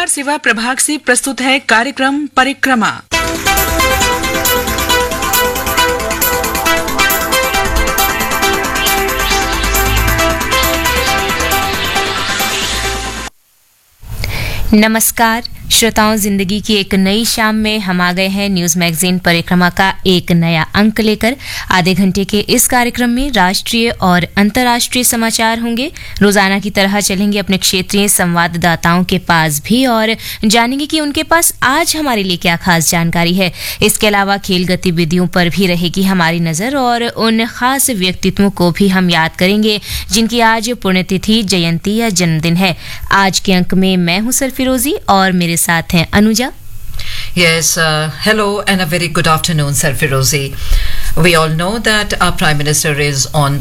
सेवा प्रभाग से प्रस्तुत है कार्यक्रम परिक्रमा। नमस्कार श्रोताओं, जिंदगी की एक नई शाम में हम आ गए हैं न्यूज मैगजीन परिक्रमा का एक नया अंक लेकर। आधे घंटे के इस कार्यक्रम में राष्ट्रीय और अंतर्राष्ट्रीय समाचार होंगे। रोजाना की तरह चलेंगे अपने क्षेत्रीय संवाददाताओं के पास भी और जानेंगे कि उनके पास आज हमारे लिए क्या खास जानकारी है। इसके अलावा खेल गतिविधियों पर भी रहेगी हमारी नजर और उन खास व्यक्तित्वों को भी हम याद करेंगे जिनकी आज पुण्यतिथि, जयंती या जन्मदिन है। आज के अंक में मैं हूं सरफिरोजी और मेरे साथ हैं Anuja. Yes, hello and a very good afternoon, Sarfirozi. We all know that our Prime Minister is on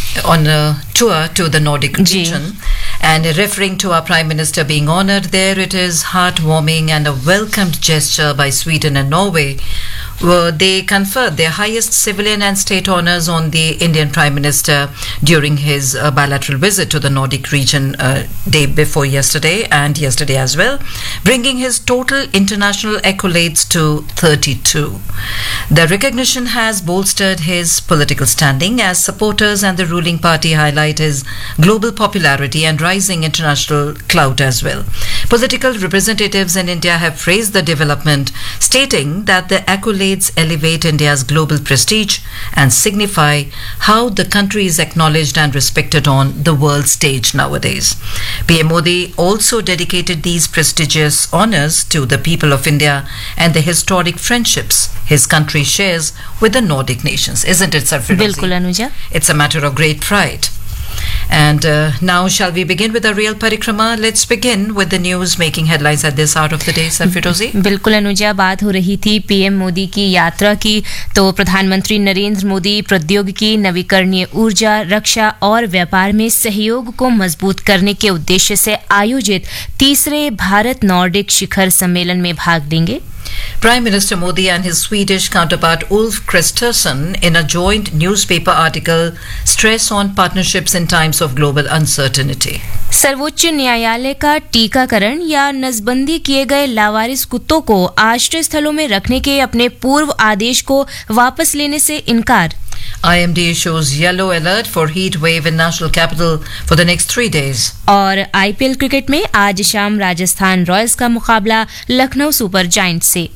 a tour to the Nordic region, and referring to our Prime Minister being honored there, it is heartwarming and a welcomed gesture by Sweden and Norway. They conferred their highest civilian and state honors on the Indian Prime Minister during his bilateral visit to the Nordic region day before yesterday and yesterday as well, bringing his total international accolades to 32. The recognition has bolstered his political standing as supporters and the ruling party highlight his global popularity and rising international clout as well. Political representatives in India have praised the development, stating that the accolades elevate India's global prestige and signify how the country is acknowledged and respected on the world stage nowadays. PM Modi also dedicated these prestigious honors to the people of India and the historic friendships his country shares with the Nordic nations. Isn't it, Sarfirozi? बिल्कुल Anuja. It's a matter of great pride. And now shall we begin with a real parikrama? Let's begin with the news making headlines at this hour of the day, Sarfirozi. बिल्कुल अनुजा, बात हो रही थी PM Modi की यात्रा की। तो प्रधानमंत्री नरेंद्र मोदी प्रौद्योगिकी, नवीकरणीय ऊर्जा, रक्षा और व्यापार में सहयोग को मजबूत करने के उद्देश्य से आयोजित तीसरे भारत नॉर्डिक शिखर सम्मेलन में भाग लेंगे। Prime Minister Modi and his Swedish counterpart Ulf Kristersson in a joint newspaper article stress on partnerships in times of global uncertainty. सर्वोच्च न्यायालय का टीकाकरण या नसबंदी किए गए लावारिस कुत्तों को आश्रय स्थलों में रखने के अपने पूर्व आदेश को वापस लेने से इनकार। IMD issues yellow alert for heat wave in national capital for the next 3 days. और आईपीएल क्रिकेट में आज शाम राजस्थान रॉयल्स का मुकाबला लखनऊ सुपर जायंट्स से।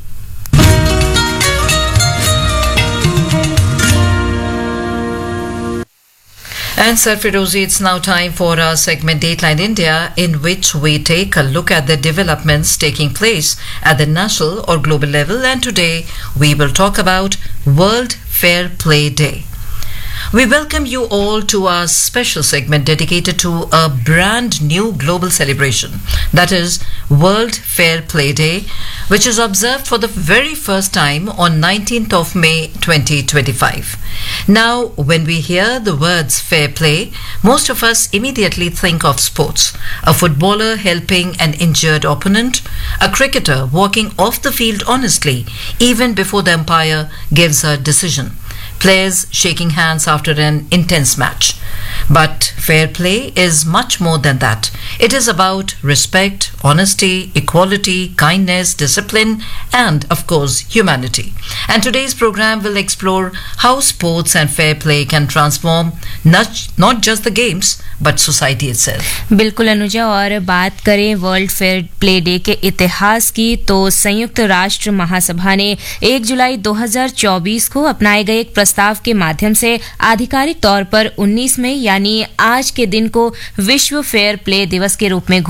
And Sarfirozi, it's now time for our segment Dateline India, in which we take a look at the developments taking place at the national or global level. And today we will talk about World Fair Play Day. We welcome you all to our special segment dedicated to a brand new global celebration, that is World Fair Play Day, which is observed for the very first time on 19th of May 2025. Now, when we hear the words fair play, most of us immediately think of sports. A footballer helping an injured opponent, a cricketer walking off the field honestly, even before the umpire gives a decision. Players shaking hands after an intense match. But fair play is much more than that. It is about respect, honesty, equality, kindness, discipline, and of course, humanity. And today's program will explore how sports and fair play can transform not just the games, but society itself. बिल्कुल अनुजा, और बात करें world fair play day के इतिहास की तो संयुक्त राष्ट्र महासभा ने 1 जुलाई 2024 को अपनाए गए एक प्रस्ताव के माध्यम से आधिकारिक तौर पर 19 मई यानी आज के दिन को विश्व फेयर प्ले दिवस के रूप में